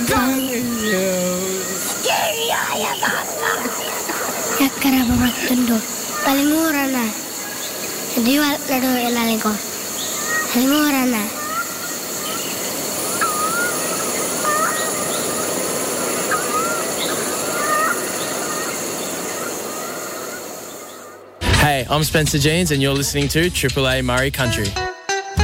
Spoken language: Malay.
Yakkara babatundo. Paling murah na. Diwal lado ilaling ko. Paling murah na. Hey, I'm Spencer Jeans and you're listening to Triple A Murray Country.